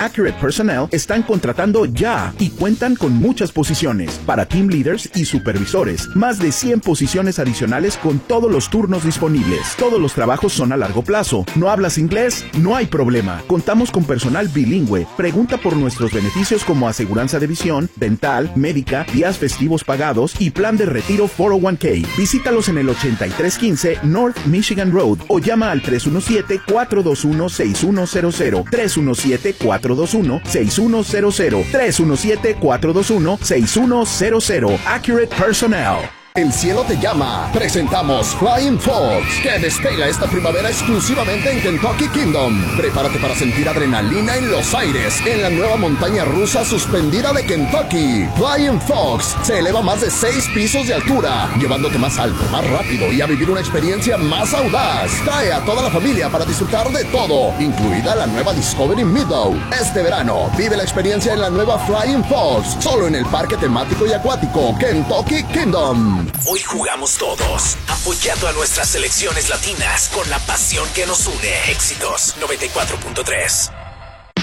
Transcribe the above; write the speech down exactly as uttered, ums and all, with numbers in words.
Accurate Personnel están contratando ya y cuentan con muchas posiciones para team leaders y supervisores. Más de cien posiciones adicionales con todos los turnos disponibles. Todos los trabajos son a largo plazo. ¿No hablas inglés? No hay problema. Contamos con personal bilingüe. Pregunta por nuestros beneficios como aseguranza de visión, dental, médica, días festivos pagados y plan de retiro cuatro oh uno k. Visítalos en el ochenta y tres quince North Michigan Road o llama al tres uno siete, cuatro dos uno, seis uno cero cero, tres uno siete, cuatro dos uno, seis uno cero cero, tres uno siete, cuatro dos uno, seis uno cero cero. Accurate Personnel. El cielo te llama. Presentamos Flying Fox, que despega esta primavera exclusivamente en Kentucky Kingdom. Prepárate para sentir adrenalina en los aires en la nueva montaña rusa suspendida de Kentucky. Flying Fox se eleva más de seis pisos de altura, llevándote más alto, más rápido y a vivir una experiencia más audaz. Trae a toda la familia para disfrutar de todo, incluida la nueva Discovery Meadow. Este verano, vive la experiencia en la nueva Flying Fox, solo en el parque temático y acuático Kentucky Kingdom. Hoy jugamos todos, apoyando a nuestras selecciones latinas con la pasión que nos une. Éxitos noventa y cuatro punto tres.